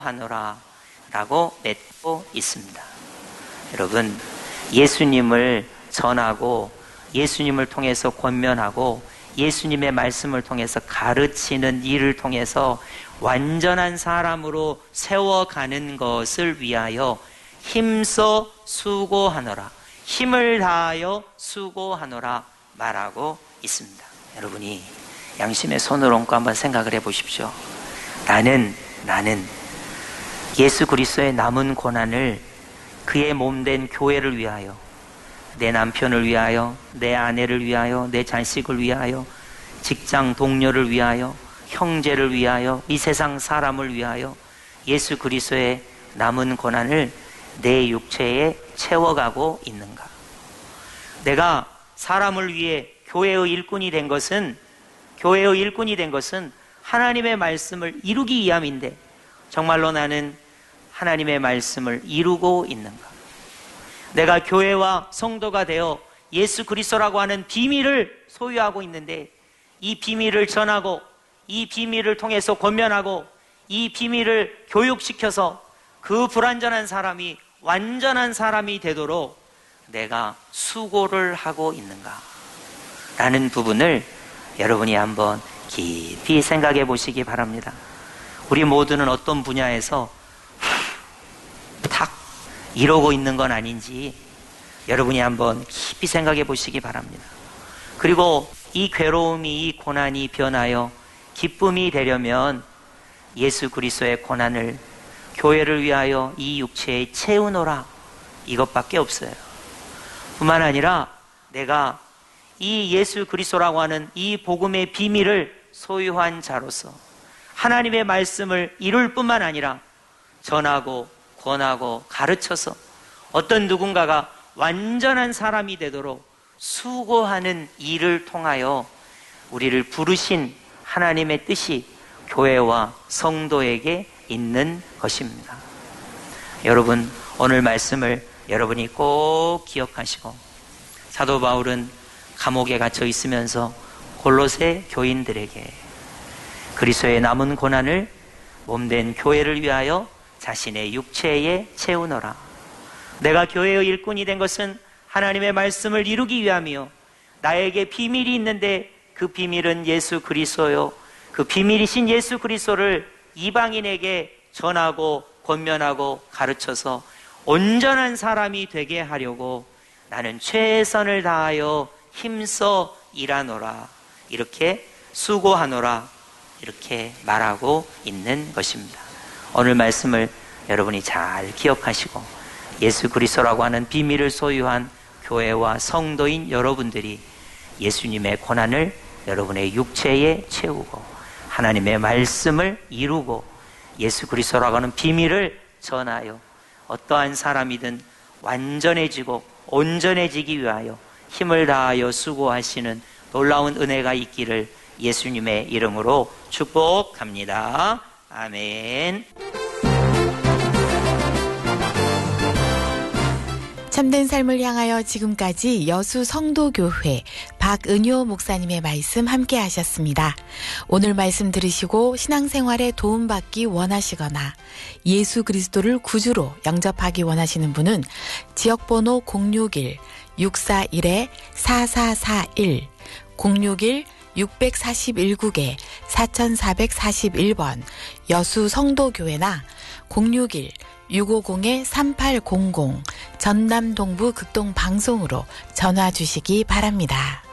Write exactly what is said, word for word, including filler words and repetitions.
하노라 라고 맺고 있습니다. 여러분, 예수님을 전하고 예수님을 통해서 권면하고 예수님의 말씀을 통해서 가르치는 일을 통해서 완전한 사람으로 세워가는 것을 위하여 힘써 수고하노라, 힘을 다하여 수고하노라 말하고 있습니다. 여러분이 양심의 손을 얹고 한번 생각을 해보십시오. 나는 나는 예수 그리스도의 남은 고난을 그의 몸된 교회를 위하여, 내 남편을 위하여, 내 아내를 위하여, 내 자식을 위하여, 직장 동료를 위하여, 형제를 위하여, 이 세상 사람을 위하여 예수 그리스도의 남은 고난을 내 육체에 채워가고 있는가? 내가 사람을 위해 교회의 일꾼이 된 것은 교회의 일꾼이 된 것은 하나님의 말씀을 이루기 위함인데 정말로 나는 하나님의 말씀을 이루고 있는가? 내가 교회와 성도가 되어 예수 그리스도라고 하는 비밀을 소유하고 있는데 이 비밀을 전하고 이 비밀을 통해서 권면하고 이 비밀을 교육시켜서 그 불완전한 사람이 완전한 사람이 되도록 내가 수고를 하고 있는가? 라는 부분을 여러분이 한번 깊이 생각해 보시기 바랍니다. 우리 모두는 어떤 분야에서 탁 이러고 있는 건 아닌지 여러분이 한번 깊이 생각해 보시기 바랍니다. 그리고 이 괴로움이, 이 고난이 변하여 기쁨이 되려면 예수 그리스도의 고난을 교회를 위하여 이 육체에 채우노라, 이것밖에 없어요. 뿐만 아니라 내가 이 예수 그리스도라고 하는 이 복음의 비밀을 소유한 자로서 하나님의 말씀을 이룰 뿐만 아니라 전하고 권하고 가르쳐서 어떤 누군가가 완전한 사람이 되도록 수고하는 일을 통하여 우리를 부르신 하나님의 뜻이 교회와 성도에게 있는 것입니다. 여러분, 오늘 말씀을 여러분이 꼭 기억하시고, 사도 바울은 감옥에 갇혀 있으면서 골로새 교인들에게 그리스도의 남은 고난을 몸된 교회를 위하여 자신의 육체에 채우노라. 내가 교회의 일꾼이 된 것은 하나님의 말씀을 이루기 위함이요, 나에게 비밀이 있는데 그 비밀은 예수 그리스도요, 그 비밀이신 예수 그리스도를 이방인에게 전하고 권면하고 가르쳐서 온전한 사람이 되게 하려고 나는 최선을 다하여 힘써 일하노라, 이렇게 수고하노라, 이렇게 말하고 있는 것입니다. 오늘 말씀을 여러분이 잘 기억하시고 예수 그리스도라고 하는 비밀을 소유한 교회와 성도인 여러분들이 예수님의 고난을 여러분의 육체에 채우고 하나님의 말씀을 이루고 예수 그리스도라고 하는 비밀을 전하여 어떠한 사람이든 완전해지고 온전해지기 위하여 힘을 다하여 수고하시는 놀라운 은혜가 있기를 예수님의 이름으로 축복합니다. 아멘. 참된 삶을 향하여 지금까지 여수 성도교회 박은효 목사님의 말씀 함께 하셨습니다. 오늘 말씀 들으시고 신앙생활에 도움받기 원하시거나 예수 그리스도를 구주로 영접하기 원하시는 분은 지역번호 공육일 육사일 사사사일 공육일 육사일 국에 사사사일 번 여수 성도교회나 공육일 육오공 삼팔공공 전남 동부 극동 방송으로 전화 주시기 바랍니다.